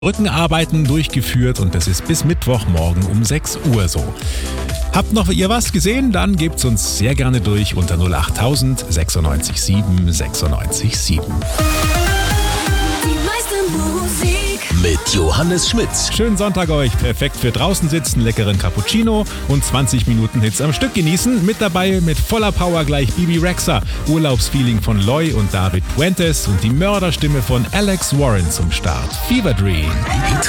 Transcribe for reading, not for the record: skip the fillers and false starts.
Rückenarbeiten durchgeführt und das ist bis Mittwochmorgen um 6 Uhr so. Habt noch ihr was gesehen? Dann gebt's uns sehr gerne durch unter 08000 96 7 96 7. Die meiste Musik. Mit Johannes Schmitz. Schönen Sonntag euch, perfekt für draußen sitzen, leckeren Cappuccino und 20 Minuten Hits am Stück genießen. Mit dabei mit voller Power gleich Bibi Rexha, Urlaubsfeeling von Loy und David Puentes und die Mörderstimme von Alex Warren zum Start. Fever Dream.